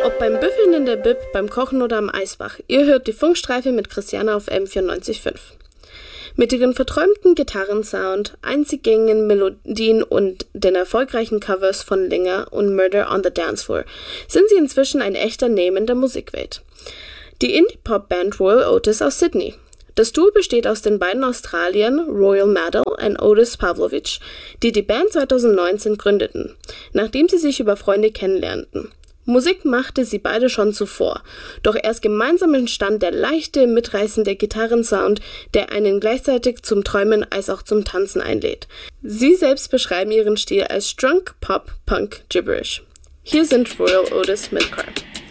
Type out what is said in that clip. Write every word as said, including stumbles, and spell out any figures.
Ob beim Büffeln in der Bib, beim Kochen oder am Eisbach, ihr hört die Funkstreife mit Christiane auf M vierundneunzig Komma fünf. Mit ihren verträumten Gitarrensound, einziggängigen Melodien und den erfolgreichen Covers von Linger und Murder on the Dance Floor sind sie inzwischen ein echter Name in der Musikwelt. Die Indie-Pop-Band Royal Otis aus Sydney. Das Duo besteht aus den beiden Australiern Royal Maddell und Otis Pavlovich, die die Band zweitausendneunzehn gründeten, nachdem sie sich über Freunde kennenlernten. Musik machte sie beide schon zuvor, doch erst gemeinsam entstand der leichte, mitreißende Gitarrensound, der einen gleichzeitig zum Träumen als auch zum Tanzen einlädt. Sie selbst beschreiben ihren Stil als Drunk Pop Punk Gibberish. Hier sind Royal Otis mit Cry.